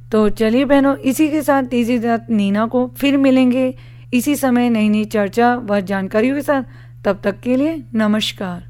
तो चलिए बहनों, इसी के साथ तीसरी रात नीना को फिर मिलेंगे इसी समय नई नई चर्चा व जानकारियों के साथ। तब तक के लिए नमस्कार।